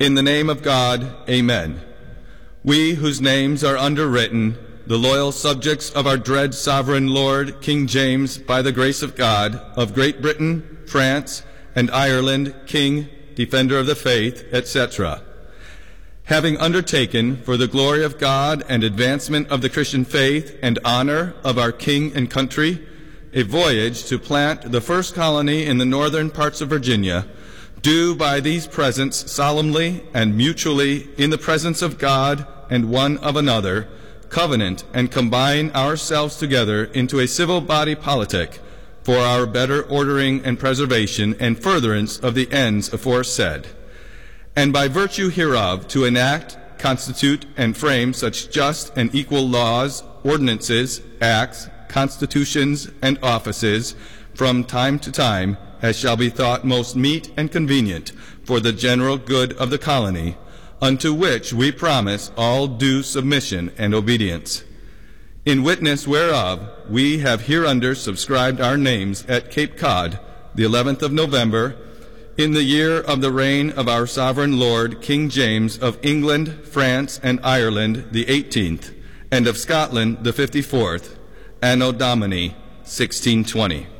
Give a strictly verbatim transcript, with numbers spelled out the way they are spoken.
In the name of God, amen. We whose names are underwritten, the loyal subjects of our dread sovereign Lord, King James, by the grace of God, of Great Britain, France, and Ireland, King, Defender of the Faith, et cetera, having undertaken, for the glory of God and advancement of the Christian faith and honor of our King and country, a voyage to plant the first colony in the northern parts of Virginia, do by these presents solemnly and mutually, in the presence of God and one of another, covenant and combine ourselves together into a civil body politic for our better ordering and preservation and furtherance of the ends aforesaid, and by virtue hereof to enact, constitute, and frame such just and equal laws, ordinances, acts, constitutions, and offices from time to time as shall be thought most meet and convenient for the general good of the colony, unto which we promise all due submission and obedience. In witness whereof we have hereunder subscribed our names at Cape Cod, the eleventh of November, in the year of the reign of our sovereign Lord, King James of England, France, and Ireland, the eighteenth, and of Scotland, the fifty-fourth, Anno Domini, sixteen twenty.